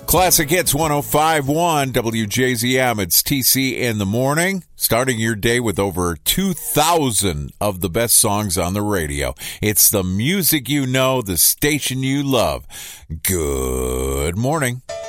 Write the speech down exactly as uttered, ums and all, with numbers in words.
Classic Hits one oh five point one W J Z M. It's T C in the morning, starting your day with over two thousand of the best songs on the radio. It's the music you know, the station you love. Good morning.